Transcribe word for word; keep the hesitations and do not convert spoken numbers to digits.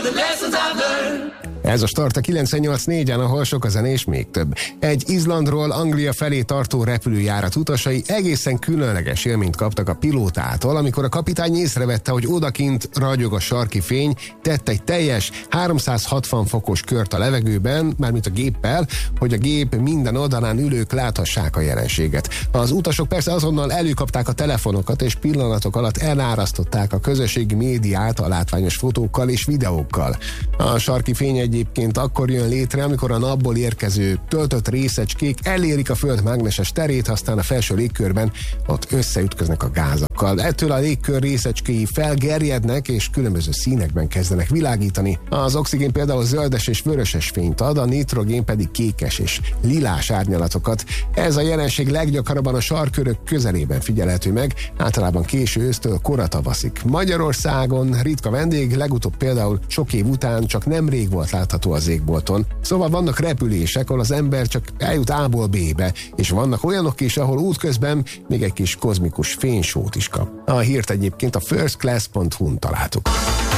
Ez a Start a kilencvennyolc négyen, ahol sok a zene és még több. Egy Izlandról Anglia felé tartó repülőjárat utasai egészen különleges élményt kaptak a pilótától, amikor a kapitány észrevette, hogy odakint ragyog a sarki fény, tett egy teljes háromszázhatvan fokos kört a levegőben, mármint a géppel, hogy a gép minden oldalán ülők láthassák a jelenséget. Az utasok persze azonnal előkapták a telefonokat, és pillanatok alatt elárasztották a közösségi médiát a látványos fotókkal és videókkal. A sarki fény egyébként akkor jön létre, amikor a napból érkező töltött részecskék elérik a Föld mágneses terét, aztán a felső légkörben ott összeütköznek a gázakkal. Ettől a légkör részecskéi felgerjednek, és különböző színekben kezdenek világítani. Az oxigén például zöldes és vöröses fényt ad, a nitrogén pedig kékes és lilás árnyalatokat. Ez a jelenség leggyakrabban a sarkkörök közelében figyelhető meg, általában késő ősztől kora tavaszig. Magyarországon ritka vendég, legutóbb például sok év után csak nemrég volt látható az égbolton. Szóval vannak repülések, ahol az ember csak eljut A-ból B-be, és vannak olyanok is, ahol útközben még egy kis kozmikus fénysót is kap. A hírt egyébként a first class pont hu-n találtuk.